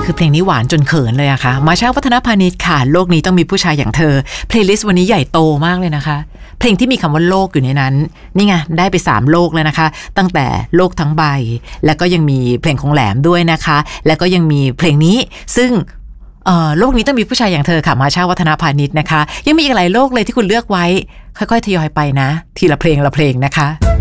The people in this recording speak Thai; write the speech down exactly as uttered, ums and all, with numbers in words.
คือเพลงนี้หวานจนเขินเลยอะค่ะมาชาวัฒนพานิชค่ะโลกนี้ต้องมีผู้ชายอย่างเธอเพลย์ลิสต์วันนี้ใหญ่โตมากเลยนะคะเพลงที่มีคำว่าโลกอยู่ในนั้นนี่ไงได้ไปสามโลกเลยนะคะตั้งแต่โลกทั้งใบแล้วก็ยังมีเพลงของแหลมด้วยนะคะแล้วก็ยังมีเพลงนี้ซึ่งเอ่อโลกนี้ต้องมีผู้ชายอย่างเธอค่ะมาชาวัฒนพานิชนะคะยังมีอีกหลายโลกเลยที่คุณเลือกไว้ค่อยๆทยอยไปนะทีละเพลงละเพลงนะคะ